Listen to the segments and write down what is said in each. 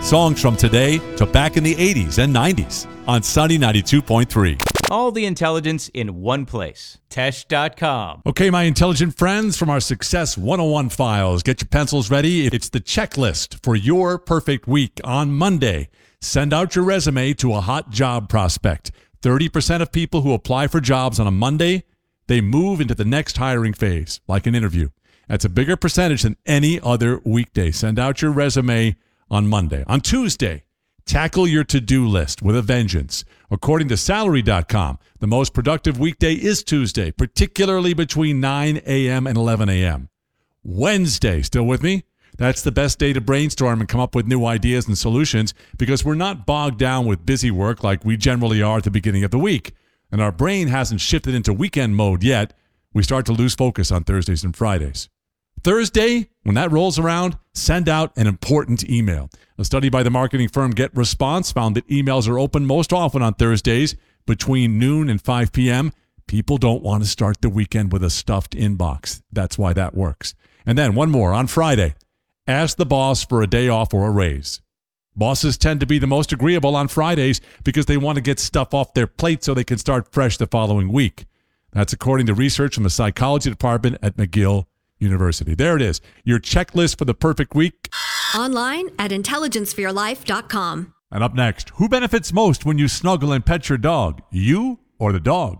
Songs from today to back in the 80s and 90s on Sunny 92.3. All the intelligence in one place. Tesh.com. Okay, my intelligent friends from our Success 101 files, get your pencils ready. It's the checklist for your perfect week. On Monday, send out your resume to a hot job prospect. 30% of people who apply for jobs on a Monday, they move into the next hiring phase, like an interview. That's a bigger percentage than any other weekday. Send out your resume on Monday. On Tuesday, tackle your to-do list with a vengeance. According to Salary.com, the most productive weekday is Tuesday, particularly between 9 a.m. and 11 a.m. Wednesday, still with me? That's the best day to brainstorm and come up with new ideas and solutions because we're not bogged down with busy work like we generally are at the beginning of the week. And our brain hasn't shifted into weekend mode yet. We start to lose focus on Thursdays and Fridays. Thursday, when that rolls around, send out an important email. A study by the marketing firm GetResponse found that emails are open most often on Thursdays between noon and 5 p.m. People don't want to start the weekend with a stuffed inbox. That's why that works. And then one more on Friday. Ask the boss for a day off or a raise. Bosses tend to be the most agreeable on Fridays because they want to get stuff off their plate so they can start fresh the following week. That's according to research from the psychology department at McGill University. There it is, your checklist for the perfect week. Online at intelligenceforyourlife.com. And up next, who benefits most when you snuggle and pet your dog? You or the dog?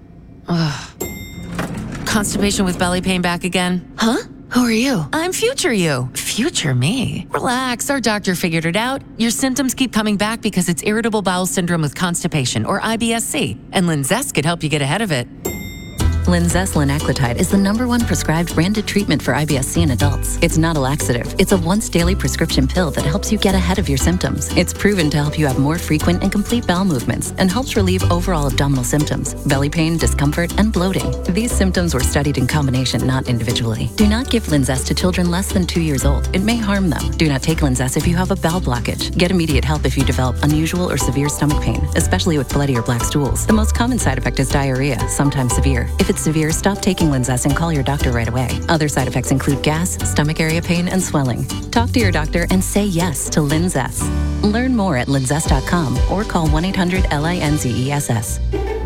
Constipation with belly pain back again. Huh? Who are you? I'm future you. Future me? Relax, our doctor figured it out. Your symptoms keep coming back because it's irritable bowel syndrome with constipation, or IBS-C, and Linzess could help you get ahead of it. Linzess linaclotide is the #1 prescribed branded treatment for IBS-C in adults. It's not a laxative. It's a once-daily prescription pill that helps you get ahead of your symptoms. It's proven to help you have more frequent and complete bowel movements and helps relieve overall abdominal symptoms, belly pain, discomfort, and bloating. These symptoms were studied in combination, not individually. Do not give Linzess to children less than 2 years old. It may harm them. Do not take Linzess if you have a bowel blockage. Get immediate help if you develop unusual or severe stomach pain, especially with bloody or black stools. The most common side effect is diarrhea, sometimes severe. If it's severe, stop taking Linzess and call your doctor right away. Other side effects include gas, stomach area pain, and swelling. Talk to your doctor and say yes to Linzess. Learn more at linzess.com or call 1-800-LINZESS.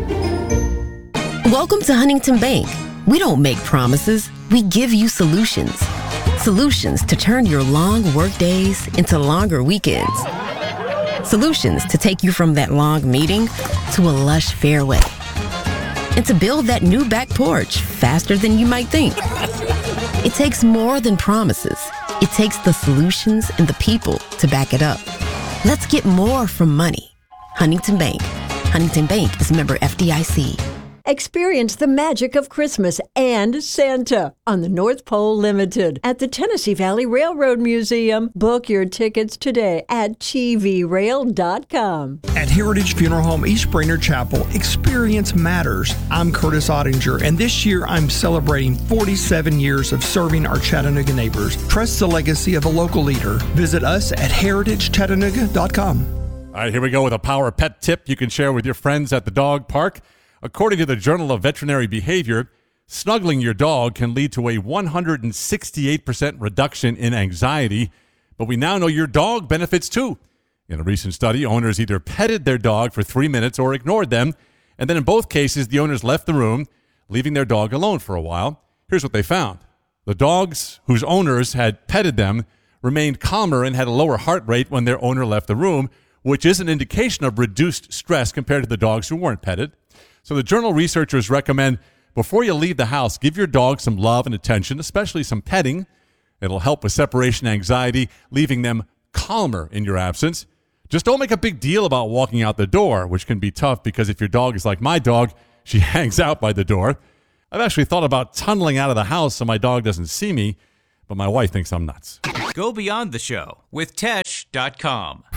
Welcome to Huntington Bank. We don't make promises, we give you solutions. Solutions to turn your long work days into longer weekends. Solutions to take you from that long meeting to a lush fairway. And to build that new back porch faster than you might think. It takes more than promises. It takes the solutions and the people to back it up. Let's get more from money. Huntington Bank. Huntington Bank is member FDIC. Experience the magic of Christmas and Santa on the North Pole Limited at the Tennessee Valley Railroad Museum. Book your tickets today at tvrail.com. At Heritage Funeral Home East Brainerd Chapel, experience matters. I'm Curtis Ottinger, and this year I'm celebrating 47 years of serving our Chattanooga neighbors. Trust the legacy of a local leader. Visit us at heritagechattanooga.com. All right, here we go with a power pet tip you can share with your friends at the dog park. According to the Journal of Veterinary Behavior, snuggling your dog can lead to a 168% reduction in anxiety, but we now know your dog benefits too. In a recent study, owners either petted their dog for 3 minutes or ignored them, and then in both cases, the owners left the room, leaving their dog alone for a while. Here's what they found. The dogs whose owners had petted them remained calmer and had a lower heart rate when their owner left the room, which is an indication of reduced stress compared to the dogs who weren't petted. So the journal researchers recommend before you leave the house, give your dog some love and attention, especially some petting. It'll help with separation anxiety, leaving them calmer in your absence. Just don't make a big deal about walking out the door, which can be tough because if your dog is like my dog, she hangs out by the door. I've actually thought about tunneling out of the house so my dog doesn't see me, but my wife thinks I'm nuts. Go beyond the show with Tesh.com.